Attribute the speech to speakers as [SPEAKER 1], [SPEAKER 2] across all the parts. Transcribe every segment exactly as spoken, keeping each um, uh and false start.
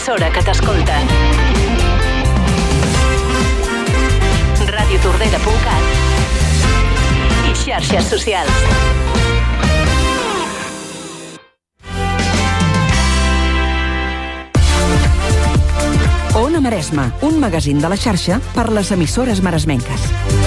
[SPEAKER 1] l'emissora que t'escolta. ràdio tordera punt cat i xarxes socials.
[SPEAKER 2] Ona Maresme, un magazín de la xarxa per les emissores maresmenques.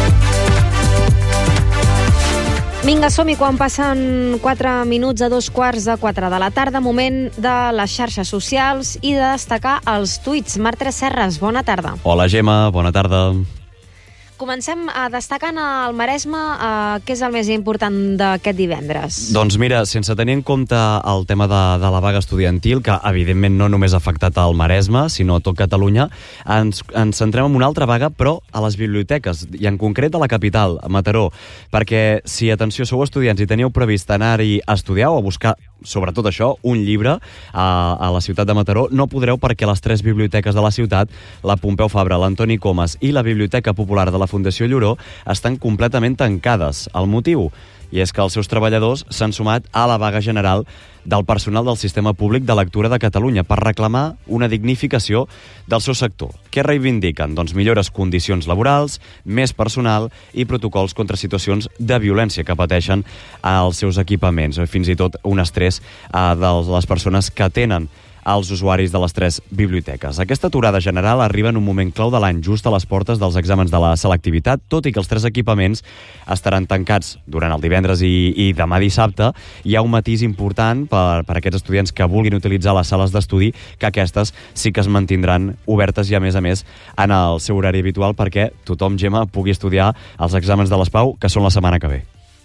[SPEAKER 3] Vinga, som-hi, quan passen quatre minuts a dos quarts de quatre de la tarda, moment de les xarxes socials i de destacar els tuits. Marc Tresserras, bona tarda.
[SPEAKER 4] Hola, Gemma, bona tarda.
[SPEAKER 3] Comencem a destacant al Maresme, eh, què és el més important d'aquest divendres?
[SPEAKER 4] Doncs mira, sense tenir en compte el tema de, de la vaga estudiantil, que evidentment no només ha afectat al Maresme, sinó a tot Catalunya, ens, ens centrem en una altra vaga, però a les biblioteques, i en concret a la capital, a Mataró, perquè si, atenció, sou estudiants i teniu previst anar-hi a estudiar o a buscar, sobretot això, un llibre a, a la ciutat de Mataró, no podreu perquè les tres biblioteques de la ciutat, la Pompeu Fabra, l'Antoni Comas i la Biblioteca Popular de la Fundació Lloró, estan completament tancades. El motiu? I és que els seus treballadors s'han sumat a la vaga general del personal del Sistema Públic de Lectura de Catalunya per reclamar una dignificació del seu sector. Què reivindiquen? Doncs millores condicions laborals, més personal i protocols contra situacions de violència que pateixen als seus equipaments, fins i tot un estrès eh, de les persones que tenen als usuaris de les tres biblioteques. Aquesta aturada general arriba en un moment clau de l'any, just a les portes dels exàmens de la selectivitat, tot i que els tres equipaments estaran tancats durant el divendres i, i demà dissabte. Hi ha un matís important per, per a aquests estudiants que vulguin utilitzar les sales d'estudi, que aquestes sí que es mantindran obertes i, a més a més, en el seu horari habitual perquè tothom, Gemma, pugui estudiar els exàmens de l'E S P A U, que són la setmana que ve.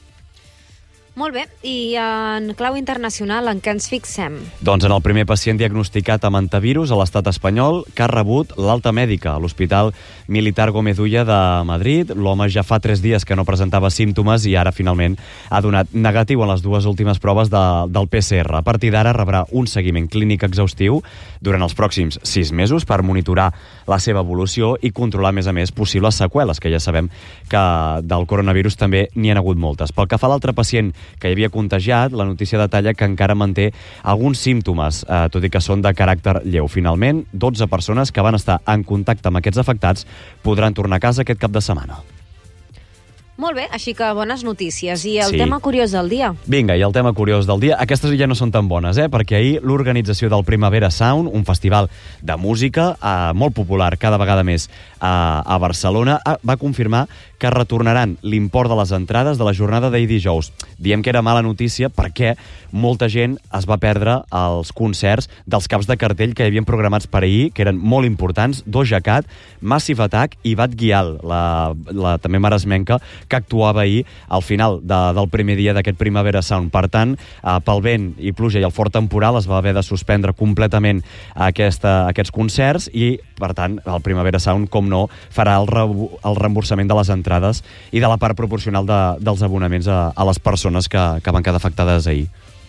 [SPEAKER 3] Molt bé, i en clau internacional, en què ens fixem?
[SPEAKER 4] Doncs en el primer pacient diagnosticat amb antivirus a l'estat espanyol, que ha rebut l'alta mèdica a l'Hospital Militar Gómez Ulla de Madrid. L'home ja fa tres dies que no presentava símptomes i ara finalment ha donat negatiu en les dues últimes proves de, del P C R. A partir d'ara rebrà un seguiment clínic exhaustiu durant els pròxims sis mesos per monitorar la seva evolució i controlar, a més a més, possibles seqüeles, que ja sabem que del coronavirus també n'hi ha hagut moltes. Pel que fa a l'altre pacient que hi havia contagiat, la notícia detalla que encara manté alguns símptomes, eh, tot i que són de caràcter lleu. Finalment, dotze persones que van estar en contacte amb aquests afectats podran tornar a casa aquest cap de setmana.
[SPEAKER 3] Molt bé, així que bones notícies. I el
[SPEAKER 4] Sí.
[SPEAKER 3] tema curiós del dia?
[SPEAKER 4] Vinga, i el tema curiós del dia. Aquestes ja no són tan bones, eh? Perquè ahir l'organització del Primavera Sound, un festival de música eh, molt popular cada vegada més eh, a Barcelona, eh, va confirmar que retornaran l'import de les entrades de la jornada d'ahir dijous. Diem que era mala notícia perquè molta gent es va perdre els concerts dels caps de cartell que hi havien programats per ahir, que eren molt importants, Doja Cat, Massive Attack i Bad Gyal, la, la també maresmenca, que actuava ahir al final de, del primer dia d'aquest Primavera Sound. Per tant, eh, pel vent i pluja i el fort temporal es va haver de suspendre completament aquesta, aquests concerts i, per tant, el Primavera Sound, com no, farà el, re, el reemborsament de les entrades i de la part proporcional de, dels abonaments a, a les persones que, que van quedar afectades ahir.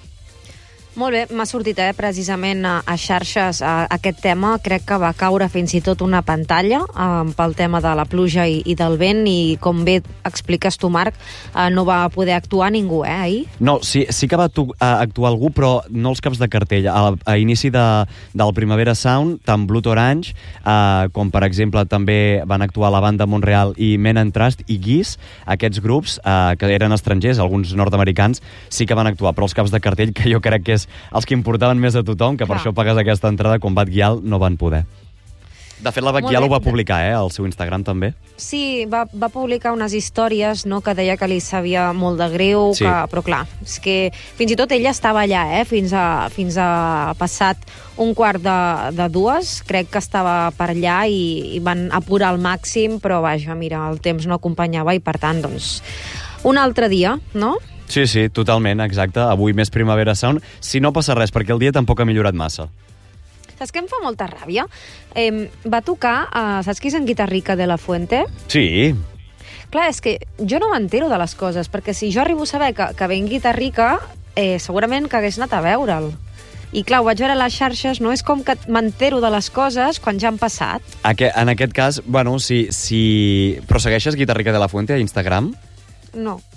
[SPEAKER 3] Molt bé, m'ha sortit eh, precisament a, a xarxes a, aquest tema. Crec que va caure fins i tot una pantalla eh, pel tema de la pluja i, i del vent i, com bé expliques tu, Marc, eh, no va poder actuar ningú, eh, ahir?
[SPEAKER 4] No, sí, sí que va tu, a, actuar algú, però no els caps de cartell. A, a inici de, del Primavera Sound, tant Blood Orange, eh, com per exemple també van actuar la banda Montreal i Men and Trust i Guis, aquests grups eh, que eren estrangers, alguns nord-americans, sí que van actuar, però els caps de cartell, que jo crec que és els que importaven més a tothom, que per
[SPEAKER 3] Clar.
[SPEAKER 4] això pagues aquesta entrada, com Bad Gyal, no van poder. De fet, la Bad
[SPEAKER 3] Molt
[SPEAKER 4] Gyal
[SPEAKER 3] bé.
[SPEAKER 4] ho va publicar, eh, al seu Instagram també.
[SPEAKER 3] Sí, va, va publicar unes històries, no?, que deia que li sabia molt de greu,
[SPEAKER 4] Sí.
[SPEAKER 3] que, però clar, és que fins i tot ella estava allà, eh, fins a, fins a passat un quart de, de dues, crec que estava per allà i, i van apurar al màxim, però vaja, mira, el temps no acompanyava i per tant, doncs, un altre dia, no?
[SPEAKER 4] Sí, sí, totalment, exacte. Avui més Primavera Sound, si no passa res, perquè el dia tampoc ha millorat massa.
[SPEAKER 3] Saps què em fa molta ràbia? Eh, va tocar, uh, saps qui és en Guitarrica de la Fuente?
[SPEAKER 4] Sí,
[SPEAKER 3] Clar, és que jo no m'entero de les coses, perquè si jo arribo a saber que, que ve en Guitarrica, eh, segurament que hagués anat a veure'l. I clar, ho vaig veure a les xarxes, no és com que m'entero de les coses quan ja han passat.
[SPEAKER 4] Aqu en aquest cas, bueno, si, si... Però segueixes Guitarrica de la Fuente a Instagram?
[SPEAKER 3] No.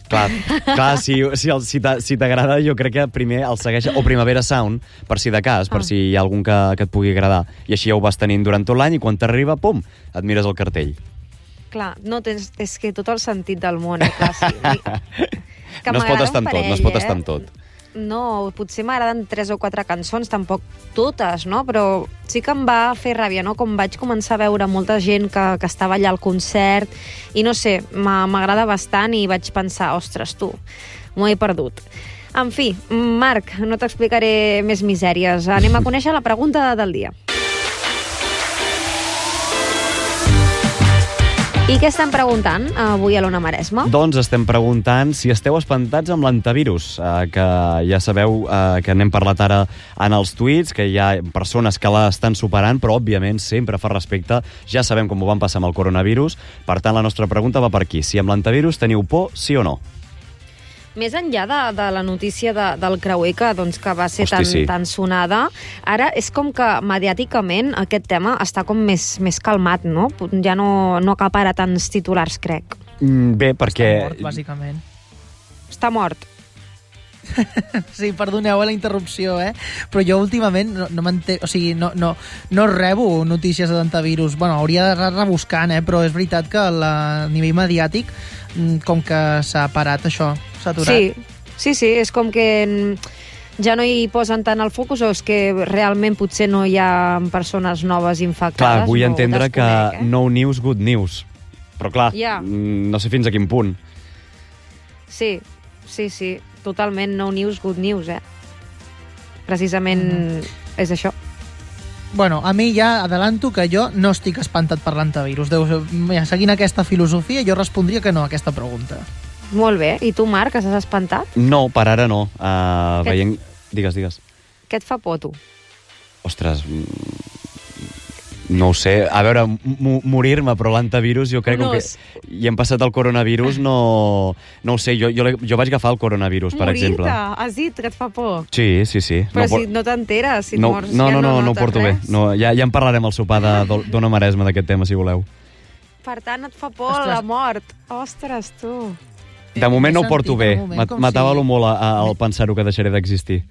[SPEAKER 4] Clar, clar si, si, el- si t'a- si t'agrada, jo crec que primer el segueix, o Primavera Sound, per si de cas, per
[SPEAKER 3] Ah.
[SPEAKER 4] si hi ha algun que, que et pugui agradar. I així ja ho vas tenint durant tot l'any i quan t'arriba, pum, et mires el cartell.
[SPEAKER 3] Clar, no tens, és que tot el sentit del món, eh? Clar, sí. Que
[SPEAKER 4] No es pot
[SPEAKER 3] m'agrada
[SPEAKER 4] estar
[SPEAKER 3] un
[SPEAKER 4] en tot, no es
[SPEAKER 3] parell,
[SPEAKER 4] pot estar
[SPEAKER 3] eh?
[SPEAKER 4] en tot.
[SPEAKER 3] No, potser m'agraden tres o quatre cançons, tampoc totes, no? Però sí que em va fer ràbia, no? Com vaig començar a veure molta gent que, que estava allà al concert, i no sé, m'a- m'agrada bastant i vaig pensar, ostres, tu, m'ho he perdut. En fi, Marc, no t'explicaré més misèries. Anem a conèixer la pregunta del dia. I què estem preguntant avui a l'Ona Maresma?
[SPEAKER 4] Doncs estem preguntant si esteu espantats amb l'antivirus, eh, que ja sabeu eh, que n'hem parlat ara en els tuits, que hi ha persones que l'estan superant, però òbviament sempre fa respecte. Ja sabem com ho van passar amb el coronavirus. Per tant, la nostra pregunta va per aquí. Si amb l'antivirus teniu por, sí o no?
[SPEAKER 3] Més enllà de, de la notícia de, del creuer, que, doncs, que va ser
[SPEAKER 4] Hosti,
[SPEAKER 3] tan,
[SPEAKER 4] sí.
[SPEAKER 3] tan sonada, ara és com que mediàticament aquest tema està com més, més calmat, no? Ja no, no acapara tants titulars, crec.
[SPEAKER 4] Mm, bé, perquè...
[SPEAKER 5] Està mort, bàsicament.
[SPEAKER 3] Està mort.
[SPEAKER 5] Sí, perdoneu la interrupció, eh? Però jo últimament no, no m'entenc... O sigui, no, no, no rebo notícies d'antivirus. Bueno, hauria de rebuscant, eh? Però és veritat que la, a nivell mediàtic, mm, com que s'ha parat això, s'ha aturat.
[SPEAKER 3] Sí, sí, sí, és com que mm, ja no hi posen tant el focus, o és que realment potser no hi ha persones noves infectades.
[SPEAKER 4] Clar, vull
[SPEAKER 3] no ho
[SPEAKER 4] entendre que
[SPEAKER 3] desconec, eh?
[SPEAKER 4] no news, good news. Però clar,
[SPEAKER 3] Ja.
[SPEAKER 4] mm, no sé fins a quin punt.
[SPEAKER 3] Sí, sí, sí, totalment no news, good news, eh? Precisament
[SPEAKER 5] Mm.
[SPEAKER 3] és això.
[SPEAKER 5] Bueno, a mi ja adelanto que jo no estic espantat per l'antivirus. Deu, ja, seguint aquesta filosofia, jo respondria que no a aquesta pregunta.
[SPEAKER 3] Molt bé. I tu, Marc, estàs espantat?
[SPEAKER 4] No, per ara no. Uh,
[SPEAKER 3] Què-
[SPEAKER 4] veient... Digues, digues.
[SPEAKER 3] Què et fa por, tu?
[SPEAKER 4] Ostres, mm, no ho sé. A veure, m- morir-me, però l'antivirus jo crec
[SPEAKER 3] Un
[SPEAKER 4] que...
[SPEAKER 3] os.
[SPEAKER 4] I hem passat el coronavirus, no... No ho sé, jo, jo, l'he- jo vaig agafar el coronavirus, per exemple.
[SPEAKER 3] Morir-te? Has dit que et fa por?
[SPEAKER 4] Sí, sí, sí.
[SPEAKER 3] Però
[SPEAKER 4] por-
[SPEAKER 3] si no t'enteres, si et
[SPEAKER 4] no,
[SPEAKER 3] mors,
[SPEAKER 4] no,
[SPEAKER 3] ja
[SPEAKER 4] no, no, no, ho
[SPEAKER 3] notes
[SPEAKER 4] porto bé.
[SPEAKER 3] res.
[SPEAKER 4] No, ja, ja en parlarem al sopar de- d'Ona Maresma d'aquest tema, si voleu.
[SPEAKER 3] Per tant, et fa por
[SPEAKER 5] Ostres.
[SPEAKER 3] la mort. Ostres, tu.
[SPEAKER 4] De moment no ho
[SPEAKER 5] M'he
[SPEAKER 4] porto
[SPEAKER 5] sentit
[SPEAKER 4] bé.
[SPEAKER 5] un moment
[SPEAKER 4] Mat-
[SPEAKER 5] com
[SPEAKER 4] Matava-lo
[SPEAKER 5] si-
[SPEAKER 4] molt a- a- al pensar-ho que deixaré d'existir.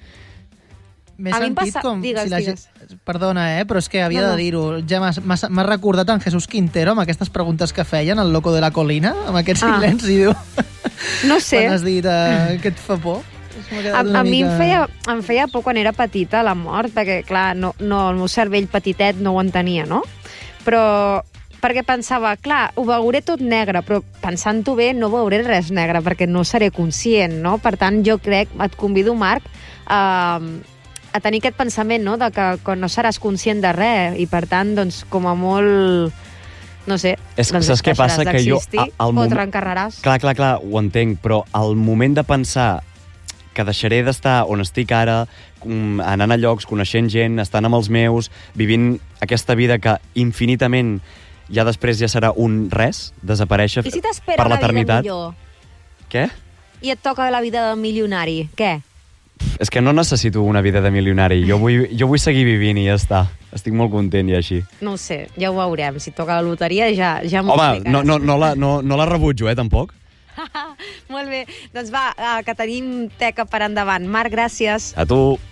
[SPEAKER 5] M'he
[SPEAKER 3] A mi em
[SPEAKER 5] sentit
[SPEAKER 3] passa-
[SPEAKER 5] com
[SPEAKER 3] digues,
[SPEAKER 5] si la
[SPEAKER 3] digues.
[SPEAKER 5] gent... Perdona, eh, però és que havia
[SPEAKER 3] No, no.
[SPEAKER 5] de dir-ho. Ja m'ha- m'ha m'ha recordat en Jesús Quintero amb aquestes preguntes que feien, el loco de la colina, amb aquest
[SPEAKER 3] Ah.
[SPEAKER 5] silenci, diu.
[SPEAKER 3] No sé.
[SPEAKER 5] Quan has dit eh, que et fa por. M'ha
[SPEAKER 3] A,
[SPEAKER 5] quedat una
[SPEAKER 3] a mi em
[SPEAKER 5] mica-
[SPEAKER 3] feia, em feia por quan era petita la mort, perquè, clar, no, no, el meu cervell petitet no ho entenia, no? Però perquè pensava, clar, ho veuré tot negre, però pensant-ho bé no veuré res negre, perquè no seré conscient, no? Per tant, jo crec, et convido, Marc, a, a tenir aquest pensament, no?, de que, que no seràs conscient de res, i per tant, doncs, com a molt... No sé,
[SPEAKER 4] És-
[SPEAKER 3] doncs
[SPEAKER 4] saps què
[SPEAKER 3] deixaràs
[SPEAKER 4] passa? Que jo,
[SPEAKER 3] d'existir,
[SPEAKER 4] a- al
[SPEAKER 3] o
[SPEAKER 4] moment-
[SPEAKER 3] et reencarraràs.
[SPEAKER 4] Clar, clar, clar, ho entenc, però al moment de pensar que deixaré d'estar on estic ara, mm, anant a llocs, coneixent gent, estant amb els meus, vivint aquesta vida que infinitament ja després ja serà un res, desaparèixer
[SPEAKER 3] I si t'espera
[SPEAKER 4] per
[SPEAKER 3] una vida
[SPEAKER 4] l'eternitat.
[SPEAKER 3] millor?
[SPEAKER 4] Què?
[SPEAKER 3] I et toca la vida de milionari, què?
[SPEAKER 4] És que no necessito una vida de milionari. Jo vull, jo vull seguir vivint i ja està. Estic molt content i així.
[SPEAKER 3] No ho sé, ja ho veurem. Si toca la loteria ja, ja m'ho
[SPEAKER 4] Home,
[SPEAKER 3] explicaràs.
[SPEAKER 4] no, no, no, la, no, no la rebutjo, eh, tampoc.
[SPEAKER 3] Molt bé, doncs va, eh, que tenim teca per endavant. Marc, gràcies.
[SPEAKER 4] A tu.